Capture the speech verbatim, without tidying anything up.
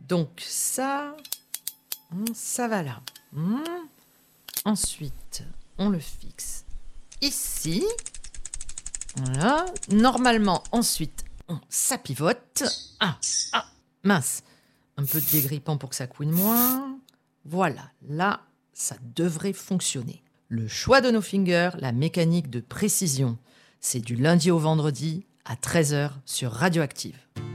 Donc ça, ça va là. Hum. Ensuite, on le fixe ici. Voilà. Normalement, ensuite, on, ça pivote. Ah, ah, mince. Un peu de dégrippant pour que ça couine moins. Voilà, là, ça devrait fonctionner. Le choix de nos fingers, la mécanique de précision. C'est du lundi au vendredi à treize heures sur Radioactive.